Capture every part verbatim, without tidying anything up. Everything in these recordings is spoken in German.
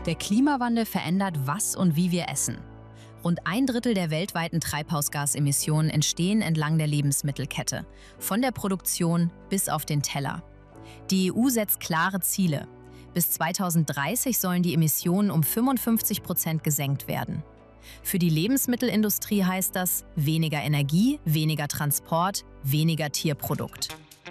Der Klimawandel verändert, was und wie wir essen. Rund ein Drittel der weltweiten Treibhausgasemissionen entstehen entlang der Lebensmittelkette, von der Produktion bis auf den Teller. Die E U setzt klare Ziele. Bis zweitausenddreißig sollen die Emissionen um fünfundfünfzig Prozent gesenkt werden. Für die Lebensmittelindustrie heißt das weniger Energie, weniger Transport, weniger Tierprodukt.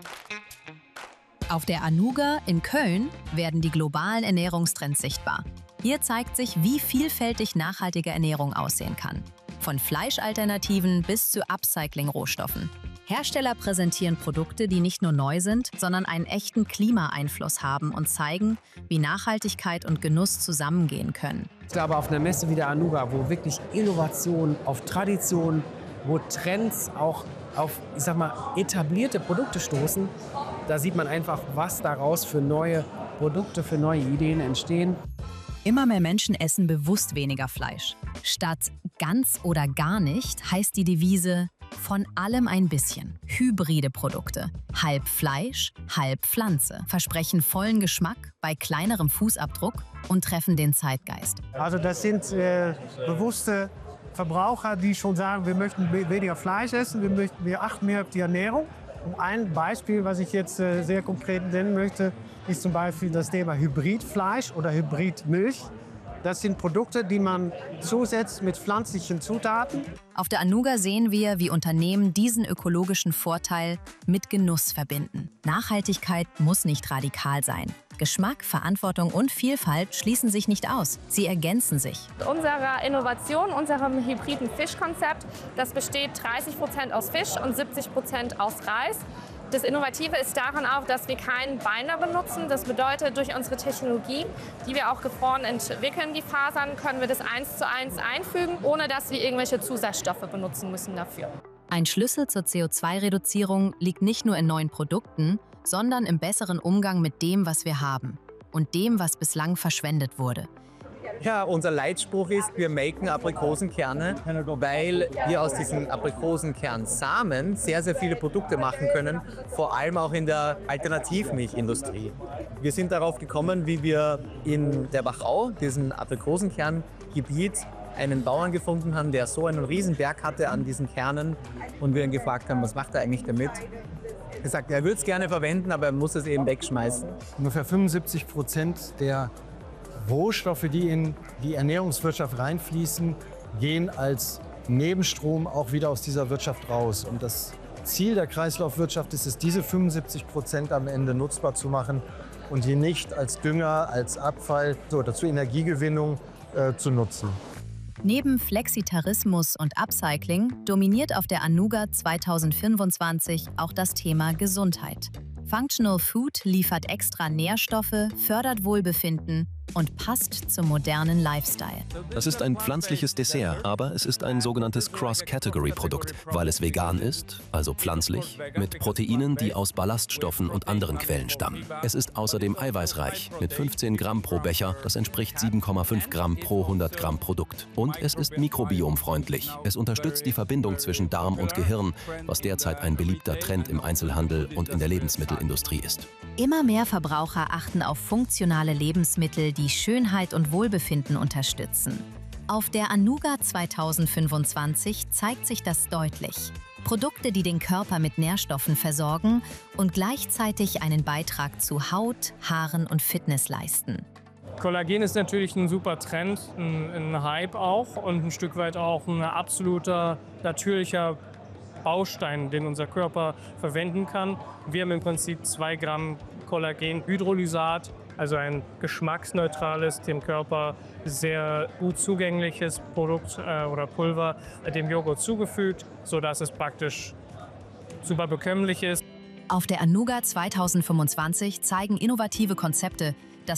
Auf der Anuga in Köln werden die globalen Ernährungstrends sichtbar. Hier zeigt sich, wie vielfältig nachhaltige Ernährung aussehen kann. Von Fleischalternativen bis zu Upcycling-Rohstoffen. Hersteller präsentieren Produkte, die nicht nur neu sind, sondern einen echten Klimaeinfluss haben und zeigen, wie Nachhaltigkeit und Genuss zusammengehen können. Ich glaube, auf einer Messe wie der Anuga, wo wirklich Innovation auf Tradition, wo Trends auch auf, ich sag mal, etablierte Produkte stoßen, da sieht man einfach, was daraus für neue Produkte, für neue Ideen entstehen. Immer mehr Menschen essen bewusst weniger Fleisch. Statt ganz oder gar nicht heißt die Devise von allem ein bisschen. Hybride Produkte. Halb Fleisch, halb Pflanze. Versprechen vollen Geschmack bei kleinerem Fußabdruck und treffen den Zeitgeist. Also das sind äh, bewusste Verbraucher, die schon sagen, wir möchten weniger Fleisch essen, wir, möchten, wir achten mehr auf die Ernährung. Und ein Beispiel, was ich jetzt äh, sehr konkret nennen möchte, ist zum Beispiel das Thema Hybridfleisch oder Hybridmilch. Das sind Produkte, die man zusetzt mit pflanzlichen Zutaten. Auf der Anuga sehen wir, wie Unternehmen diesen ökologischen Vorteil mit Genuss verbinden. Nachhaltigkeit muss nicht radikal sein. Geschmack, Verantwortung und Vielfalt schließen sich nicht aus. Sie ergänzen sich. Unsere Innovation, unserem hybriden Fischkonzept, das besteht dreißig Prozent aus Fisch und siebzig Prozent aus Reis. Das Innovative ist daran auch, dass wir keinen Binder benutzen. Das bedeutet, durch unsere Technologie, die wir auch gefroren entwickeln, die Fasern, können wir das eins zu eins einfügen, ohne dass wir irgendwelche Zusatzstoffe benutzen müssen dafür. Ein Schlüssel zur C O zwei Reduzierung liegt nicht nur in neuen Produkten, sondern im besseren Umgang mit dem, was wir haben und dem, was bislang verschwendet wurde. Ja, unser Leitspruch ist, wir maken Aprikosenkerne, weil wir aus diesen Aprikosenkernsamen sehr, sehr viele Produkte machen können, vor allem auch in der Alternativmilchindustrie. Wir sind darauf gekommen, wie wir in der Wachau, diesem Aprikosenkerngebiet, einen Bauern gefunden haben, der so einen Riesenberg hatte an diesen Kernen und wir ihn gefragt haben, was macht er eigentlich damit? Er sagt, er würde es gerne verwenden, aber er muss es eben wegschmeißen. Ungefähr fünfundsiebzig Prozent der Rohstoffe, die in die Ernährungswirtschaft reinfließen, gehen als Nebenstrom auch wieder aus dieser Wirtschaft raus. Und das Ziel der Kreislaufwirtschaft ist es, diese fünfundsiebzig Prozent am Ende nutzbar zu machen und die nicht als Dünger, als Abfall oder zur Energiegewinnung äh, zu nutzen. Neben Flexitarismus und Upcycling dominiert auf der Anuga zweitausendfünfundzwanzig auch das Thema Gesundheit. Functional Food liefert extra Nährstoffe, fördert Wohlbefinden und passt zum modernen Lifestyle. Das ist ein pflanzliches Dessert, aber es ist ein sogenanntes Cross-Category-Produkt, weil es vegan ist, also pflanzlich, mit Proteinen, die aus Ballaststoffen und anderen Quellen stammen. Es ist außerdem eiweißreich, mit fünfzehn Gramm pro Becher, das entspricht sieben Komma fünf Gramm pro hundert Gramm Produkt. Und es ist mikrobiomfreundlich. Es unterstützt die Verbindung zwischen Darm und Gehirn, was derzeit ein beliebter Trend im Einzelhandel und in der Lebensmittelindustrie ist. Immer mehr Verbraucher achten auf funktionale Lebensmittel, die Schönheit und Wohlbefinden unterstützen. Auf der Anuga zweitausendfünfundzwanzig zeigt sich das deutlich. Produkte, die den Körper mit Nährstoffen versorgen und gleichzeitig einen Beitrag zu Haut, Haaren und Fitness leisten. Kollagen ist natürlich ein super Trend, ein, ein Hype auch und ein Stück weit auch ein absoluter natürlicher Baustein, den unser Körper verwenden kann. Wir haben im Prinzip zwei Gramm Kollagenhydrolysat, also ein geschmacksneutrales, dem Körper sehr gut zugängliches Produkt äh, oder Pulver dem Joghurt zugefügt, sodass es praktisch super bekömmlich ist. Auf der Anuga zweitausendfünfundzwanzig zeigen innovative Konzepte,